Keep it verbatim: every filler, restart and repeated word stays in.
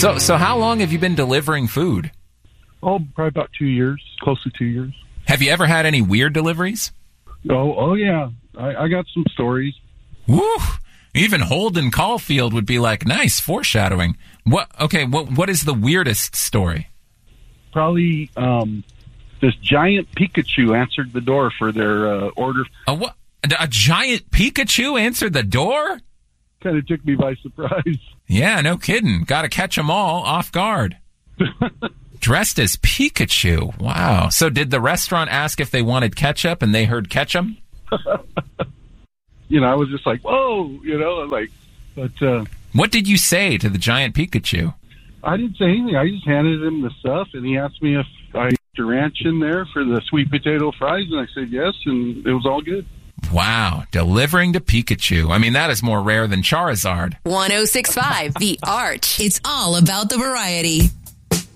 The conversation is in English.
So, so how long have you been delivering food? Oh, probably about two years, close to two years. Have you ever had any weird deliveries? Oh, oh yeah. I, I got some stories. Woo! Even Holden Caulfield would be like, nice foreshadowing. What? Okay, what? What is the weirdest story? Probably um, this giant Pikachu answered the door for their uh, order. A what? A giant Pikachu answered the door? Kind of took me by surprise. Yeah, no kidding. Got to catch them all off guard. Dressed as Pikachu. Wow. So did the restaurant ask if they wanted ketchup and they heard ketchum? You know, I was just like, whoa, you know, like, but... Uh, what did you say to the giant Pikachu? I didn't say anything. I just handed him the stuff, and he asked me if I put ranch in there for the sweet potato fries, and I said yes, and it was all good. Wow, delivering to Pikachu. I mean, that is more rare than Charizard. one oh six point five The Arch. It's all about the variety.